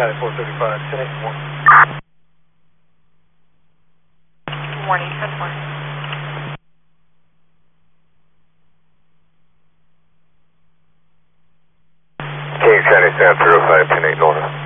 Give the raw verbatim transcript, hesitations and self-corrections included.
County four thirty-five, ten eight one. Good morning, ten four. King County San three oh five, ten eight North.